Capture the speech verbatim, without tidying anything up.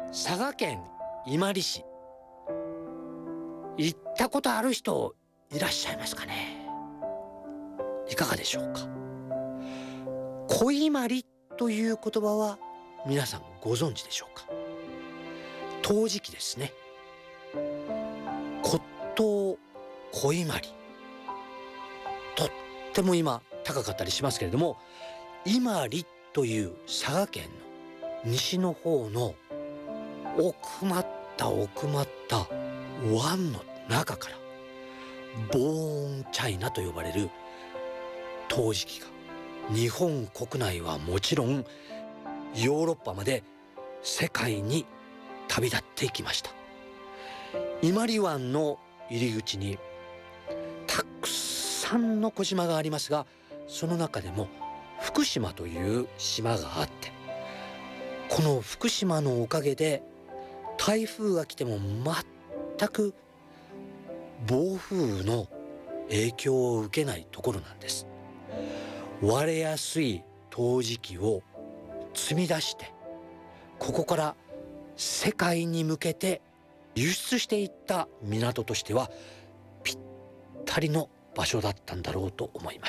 佐賀県伊万里市、行ったことある人いらっしゃいますかね。いかがでしょうか。小伊万里という言葉は皆さんご存知でしょうか。陶磁器ですね。骨董小伊万里、とっても今高かったりしますけれども、伊万里という佐賀県の西の方の奥まった奥まった湾の中からボーンチャイナと呼ばれる陶磁器が日本国内はもちろんヨーロッパまで世界に旅立っていきました。伊万里湾の入り口にたくさんの小島がありますが、その中でも福島という島があって、この福島のおかげで台風が来ても全く暴風の影響を受けないところなんです。割れやすい陶磁器を積み出して、ここから世界に向けて輸出していった港としてはぴったりの場所だったんだろうと思います。